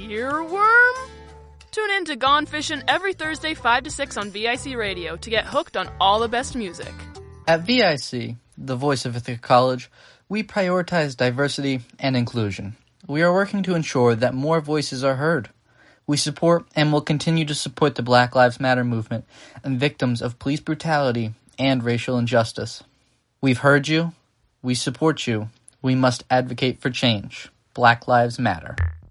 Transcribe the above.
Earworm? Tune in to Gone Fishin' every Thursday 5 to 6 on VIC Radio to get hooked on all the best music. At VIC, the voice of Ithaca College, we prioritize diversity and inclusion. We are working to ensure that more voices are heard. We support and will continue to support the Black Lives Matter movement and victims of police brutality and racial injustice. We've heard you. We support you. We must advocate for change. Black Lives Matter.